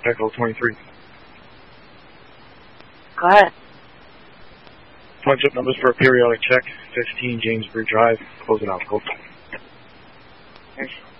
Echo 23. Go ahead. Punch up numbers for a periodic check. 15 Jamesbury Drive. Closing out. Go. Thanks.